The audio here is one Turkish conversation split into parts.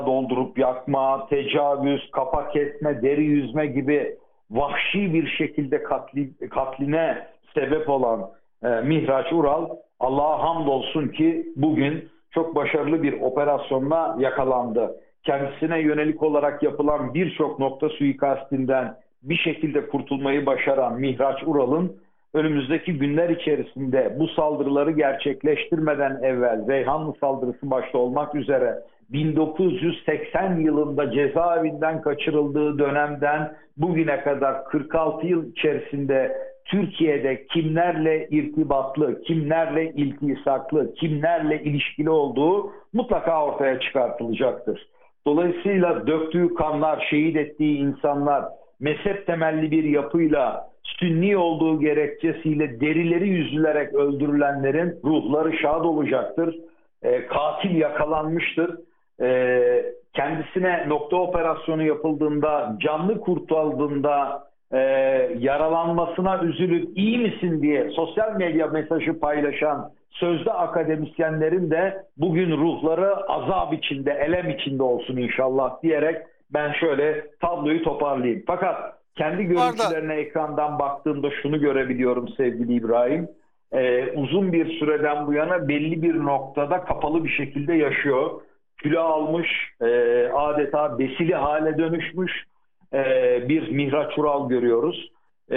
doldurup yakma, tecavüz, kapak kesme, deri yüzme gibi vahşi bir şekilde katline sebep olan Mihraç Ural, Allah'a hamdolsun ki bugün çok başarılı bir operasyonla yakalandı. Kendisine yönelik olarak yapılan birçok nokta suikastinden bir şekilde kurtulmayı başaran Mihraç Ural'ın önümüzdeki günler içerisinde bu saldırıları gerçekleştirmeden evvel Reyhanlı saldırısı başta olmak üzere 1980 yılında cezaevinden kaçırıldığı dönemden bugüne kadar 46 yıl içerisinde Türkiye'de kimlerle irtibatlı, kimlerle iltisaklı, kimlerle ilişkili olduğu mutlaka ortaya çıkartılacaktır. Dolayısıyla döktüğü kanlar, şehit ettiği insanlar, mezhep temelli bir yapıyla Sünni olduğu gerekçesiyle derileri yüzülerek öldürülenlerin ruhları şad olacaktır. Katil yakalanmıştır. Kendisine nokta operasyonu yapıldığında, canlı kurtuldığında yaralanmasına üzülüp iyi misin diye sosyal medya mesajı paylaşan sözde akademisyenlerin de bugün ruhları azap içinde, elem içinde olsun inşallah diyerek ben şöyle tabloyu toparlayayım. Fakat kendi görüntülerine ekrandan baktığımda şunu görebiliyorum sevgili İbrahim. Uzun bir süreden bu yana belli bir noktada kapalı bir şekilde yaşıyor. Kilo almış, adeta besili hale dönüşmüş bir Mihraç Ural görüyoruz.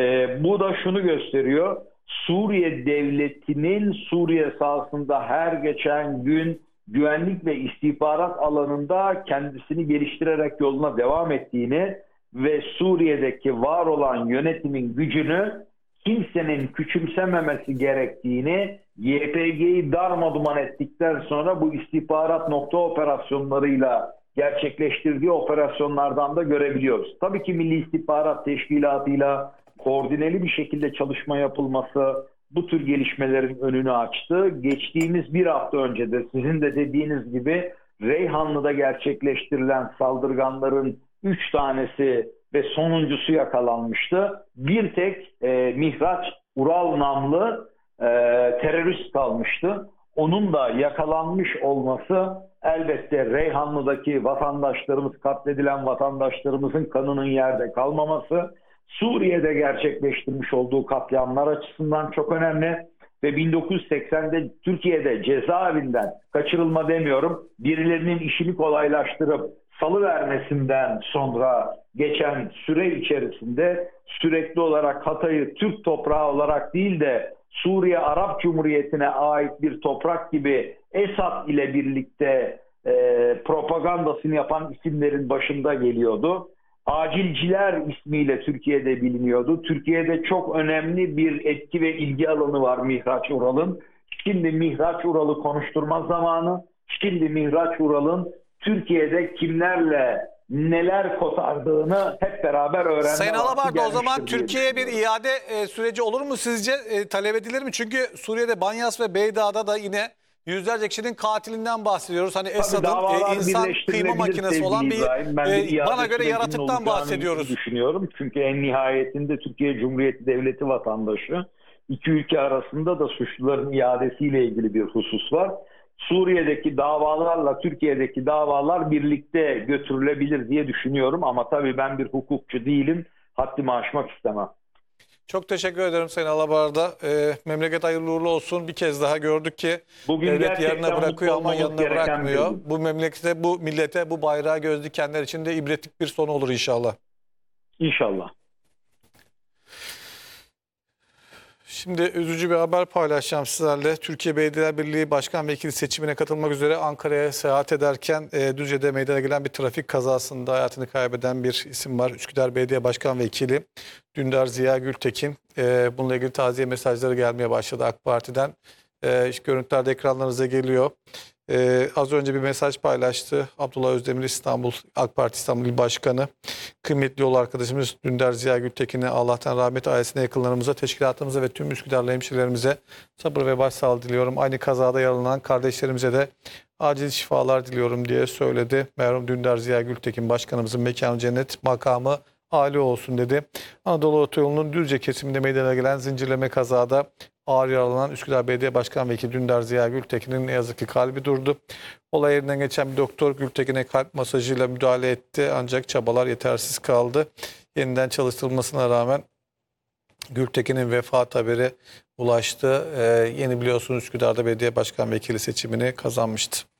Bu da şunu gösteriyor. Suriye devletinin Suriye sahasında her geçen gün güvenlik ve istihbarat alanında kendisini geliştirerek yoluna devam ettiğini ve Suriye'deki var olan yönetimin gücünü kimsenin küçümsememesi gerektiğini, YPG'yi darmaduman ettikten sonra bu istihbarat nokta operasyonlarıyla gerçekleştirdiği operasyonlardan da görebiliyoruz. Tabii ki Milli İstihbarat Teşkilatı'yla koordineli bir şekilde çalışma yapılması bu tür gelişmelerin önünü açtı. Geçtiğimiz bir hafta önce de sizin de dediğiniz gibi Reyhanlı'da gerçekleştirilen saldırganların 3 tanesi ve sonuncusu yakalanmıştı. Bir tek Mihraç Ural namlı terörist kalmıştı. Onun da yakalanmış olması elbette Reyhanlı'daki vatandaşlarımız, katledilen vatandaşlarımızın kanının yerde kalmaması, Suriye'de gerçekleştirmiş olduğu katliamlar açısından çok önemli ve 1980'de Türkiye'de cezaevinden kaçırılma demiyorum, birilerinin işini kolaylaştırıp salıvermesinden sonra geçen süre içerisinde sürekli olarak Hatay'ı Türk toprağı olarak değil de Suriye Arap Cumhuriyeti'ne ait bir toprak gibi Esad ile birlikte propagandasını yapan isimlerin başında geliyordu. Acilciler ismiyle Türkiye'de biliniyordu. Türkiye'de çok önemli bir etki ve ilgi alanı var Mihraç Ural'ın. Şimdi Mihraç Ural'ı konuşturma zamanı. Şimdi Mihraç Ural'ın Türkiye'de kimlerle neler kotardığını hep beraber öğrenme Sayın vakti Alabarda, o zaman gelmiştir diye Türkiye'ye bir düşünüyorum. iade süreci olur mu sizce? Talep edilir mi? Çünkü Suriye'de Banyas ve Beyda'da da yine yüzlerce kişinin katilinden bahsediyoruz. Hani Esad'ın Davalar insan kıyma birleştirilebilir makinesi olan sevgili İbrahim. Ben bir iade bana göre sürecinin yaratıktan olacağını bahsediyoruz. düşünüyorum. Çünkü en nihayetinde Türkiye Cumhuriyeti Devleti vatandaşı, iki ülke arasında da suçluların iadesiyle ilgili bir husus var. Suriye'deki davalarla Türkiye'deki davalar birlikte götürülebilir diye düşünüyorum ama tabii ben bir hukukçu değilim. Haddimi aşmak istemem. Çok teşekkür ederim Sayın Alabarda. Memleket hayırlı uğurlu olsun. Bir kez daha gördük ki Bugün devlet yerine gerçekten bırakıyor mutlu ama olmamız yanına gereken bırakmıyor. bir gün. Bu memlekete, bu millete, bu bayrağı göz dikenler için de ibretlik bir sonu olur inşallah. İnşallah. Şimdi üzücü bir haber paylaşacağım sizlerle. Türkiye Belediyeler Birliği Başkan Vekili seçimine katılmak üzere Ankara'ya seyahat ederken Düzce'de meydana gelen bir trafik kazasında hayatını kaybeden bir isim var. Üsküdar Belediye Başkan Vekili Dündar Ziya Gültekin. Bununla ilgili taziye mesajları gelmeye başladı AK Parti'den. İşte görüntülerde ekranlarınıza geliyor. Az önce bir mesaj paylaştı Abdullah Özdemir, İstanbul AK Parti İstanbul İl Başkanı. Kıymetli yol arkadaşımız Dündar Ziya Gültekin'e Allah'tan rahmet, ailesine, yakınlarımıza, teşkilatımıza ve tüm Üsküdarlı hemşehrilerimize sabır ve başsağlığı diliyorum. Aynı kazada yaralanan kardeşlerimize de acil şifalar diliyorum diye söyledi. Merhum Dündar Ziya Gültekin Başkanımızın mekanı cennet, makamı âli olsun dedi. Anadolu Otoyolu'nun Düzce kesiminde meydana gelen zincirleme kazada ağır yaralanan Üsküdar Belediye Başkan Vekili Dündar Ziya Gültekin'in ne yazık ki kalbi durdu. Olay yerinden geçen bir doktor Gültekin'e kalp masajıyla müdahale etti ancak çabalar yetersiz kaldı. Yeniden çalıştırılmasına rağmen Gültekin'in vefat haberi ulaştı. Yeni biliyorsunuz Üsküdar'da belediye başkan vekili seçimini kazanmıştı.